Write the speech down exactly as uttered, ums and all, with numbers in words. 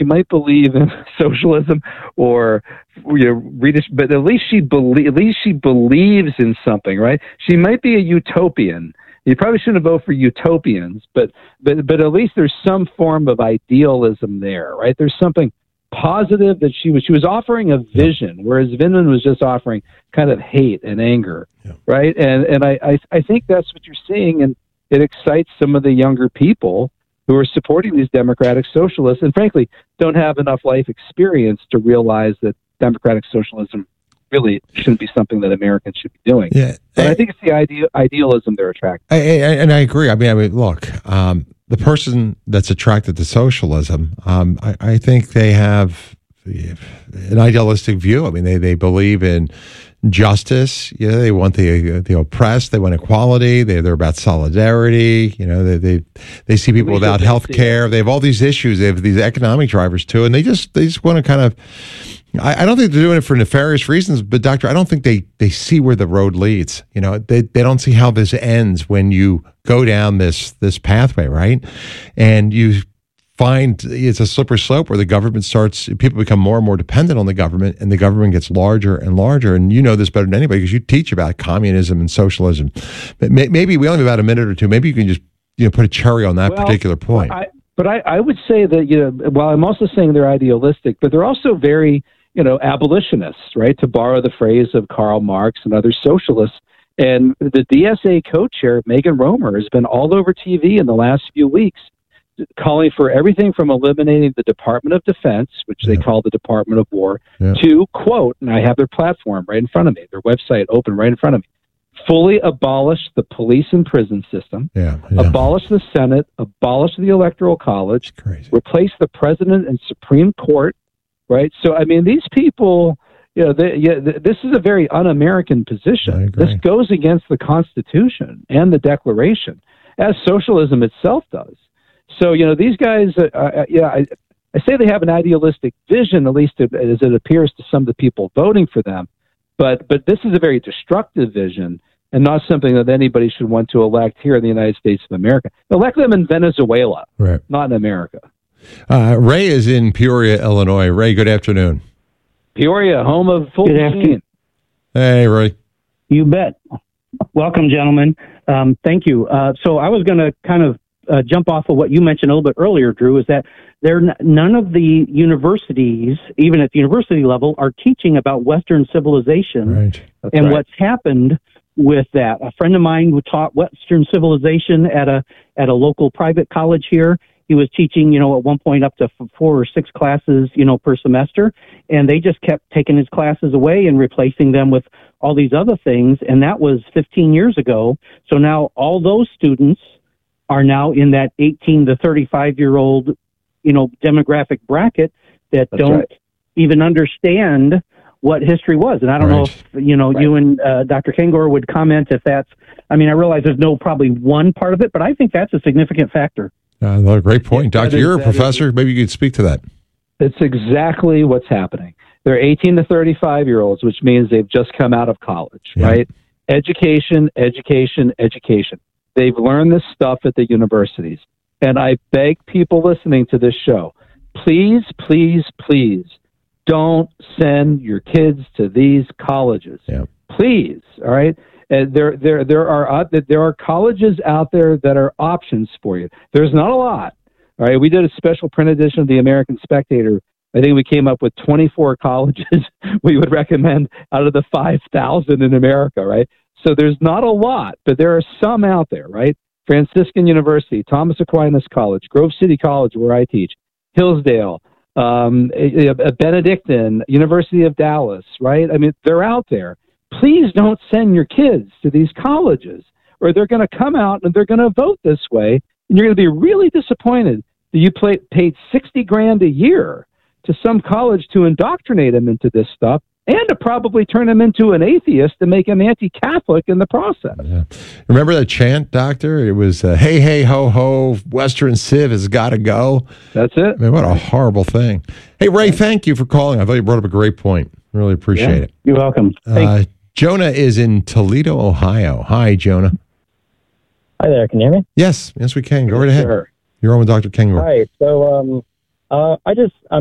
She might believe in socialism or, you know, redish, but at least she believe, at least she believes in something, right? She might be a utopian. You probably shouldn't vote for utopians, but but but at least there's some form of idealism there, right? There's something positive that she was she was offering a vision, whereas Vindman was just offering kind of hate and anger, yeah. right? And and I, I I think that's what you're seeing, and it excites some of the younger people who are supporting these democratic socialists, and frankly don't have enough life experience to realize that democratic socialism really shouldn't be something that Americans should be doing. Yeah, but I, I think it's the ide- idealism they're attracted to. I, I, and I agree. I mean, I mean, look, um, the person that's attracted to socialism, um, I, I think they have an idealistic view. I mean, they, they believe in justice. You know, they want the the oppressed. They want equality. They they're about solidarity. You know, they they, they see people without health care. They have all these issues. They have these economic drivers too, and they just they just want to kind of. I, I don't think they're doing it for nefarious reasons, but Doctor, I don't think they, they see where the road leads. You know, they they don't see how this ends when you go down this this pathway, right? And you find it's a slippery slope where the government starts, people become more and more dependent on the government, and the government gets larger and larger. And you know this better than anybody because you teach about communism and socialism. But may, maybe we only have about a minute or two. Maybe you can just you know put a cherry on that well, particular point. I, but I, I would say that you know, while I'm also saying they're idealistic, but they're also very you know, abolitionists, right, to borrow the phrase of Karl Marx and other socialists. And the D S A co-chair, Megan Romer, has been all over T V in the last few weeks calling for everything from eliminating the Department of Defense, which yeah. they call the Department of War, yeah. to, quote, and I have their platform right in front of me, their website open right in front of me, fully abolish the police and prison system, yeah, yeah. abolish the Senate, abolish the Electoral College, replace the President and Supreme Court, right? So, I mean, these people, you know, they, yeah, th- this is a very un-American position. This goes against the Constitution and the Declaration, as socialism itself does. So, you know, these guys, uh, uh, yeah, I, I say they have an idealistic vision, at least as it appears to some of the people voting for them. But, but this is a very destructive vision and not something that anybody should want to elect here in the United States of America. Elect them in Venezuela, right. not in America. Uh, Ray is in Peoria, Illinois. Ray, good afternoon. Peoria, home of full good afternoon. Hey, Ray. You bet. Welcome, gentlemen. Um, thank you. Uh, so I was going to kind of uh, jump off of what you mentioned a little bit earlier, Drew, is that there n- none of the universities, even at the university level, are teaching about Western civilization right. and right. what's happened with that. A friend of mine who taught Western civilization at a at a local private college here. He was teaching, you know, at one point up to four or six classes, you know, per semester, and they just kept taking his classes away and replacing them with all these other things, and that was fifteen years ago. So now all those students are now in that eighteen to thirty-five-year-old, you know, demographic bracket that That's don't right. even understand what history was. And I don't right. know if, you know, right. you and uh, Doctor Kengor would comment if that's, I mean, I realize there's no probably one part of it, but I think that's a significant factor. Uh, great point. Doctor, is, you're a professor. Is, Maybe you could speak to that. It's exactly what's happening. They're eighteen to thirty-five-year-olds, which means they've just come out of college, yeah. right? Education, education, education. They've learned this stuff at the universities. And I beg people listening to this show, please, please, please don't send your kids to these colleges. Yeah. Please, all right? And there, there, there are uh, there are colleges out there that are options for you. There's not a lot. All right, we did a special print edition of the American Spectator. I think we came up with twenty-four colleges we would recommend out of the five thousand in America. Right, so there's not a lot, but there are some out there. Right, Franciscan University, Thomas Aquinas College, Grove City College, where I teach, Hillsdale, um, a, a Benedictine, University of Dallas. Right, I mean they're out there. Please don't send your kids to these colleges, or they're going to come out and they're going to vote this way, and you're going to be really disappointed that you play, paid sixty grand a year to some college to indoctrinate them into this stuff, and to probably turn him into an atheist and make him anti-Catholic in the process. Yeah. Remember that chant, Doctor? It was, uh, hey, hey, ho, ho, Western Civ has got to go. That's it. I mean, what a horrible thing. Hey, Ray, thank you for calling. I thought you brought up a great point. Really appreciate yeah. it. You're welcome. Uh, Jonah is in Toledo, Ohio. Hi, Jonah. Hi there. Can you hear me? Yes. Yes, we can. Go right ahead. Sure. You're on with Doctor Kengor. Hi. So um, Uh, I just,